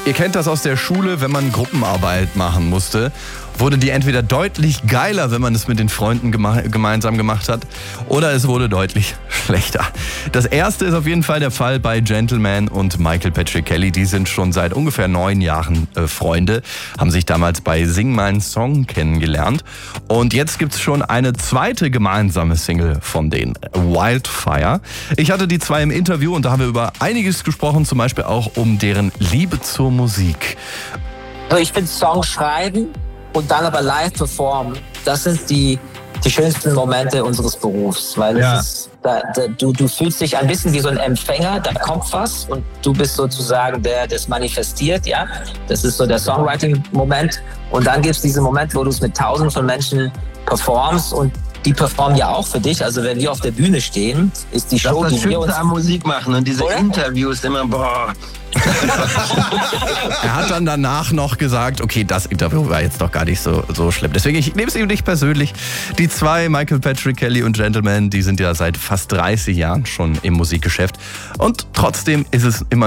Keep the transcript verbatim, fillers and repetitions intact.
Ihr kennt das aus der Schule, wenn man Gruppenarbeit machen musste, wurde die entweder deutlich geiler, wenn man es mit den Freunden gema- gemeinsam gemacht hat, oder es wurde deutlich schlechter. Das erste ist auf jeden Fall der Fall bei Gentleman und Michael Patrick Kelly. Die sind schon seit ungefähr neun Jahren äh, Freunde, haben sich damals bei Sing meinen Song kennengelernt. Und jetzt gibt's schon eine zweite gemeinsame Single von denen, Wildfire. Ich hatte die zwei im Interview und da haben wir über einiges gesprochen, zum Beispiel auch um deren Liebe zur Musik. Also ich finde Songs schreiben und dann aber live performen, das sind die, die schönsten Momente unseres Berufs. Weil Ja. es ist, da, da, du, du fühlst dich ein bisschen wie so ein Empfänger, da kommt was und du bist sozusagen der, der es manifestiert. Ja? Das ist so der Songwriting-Moment. Und dann gibt es diesen Moment, wo du es mit tausenden von Menschen performst und die performen ja auch für dich. Also wenn wir auf der Bühne stehen, ist die Show, Das ist das die wir uns... Schönste am Musik machen und diese Oder? Interviews immer, boah. Er hat dann danach noch gesagt, okay, das Interview war jetzt doch gar nicht so, so schlimm. Deswegen, ich nehme es ihm nicht persönlich. Die zwei, Michael Patrick Kelly und Gentleman, die sind ja seit fast dreißig Jahren schon im Musikgeschäft. Und trotzdem ist es immer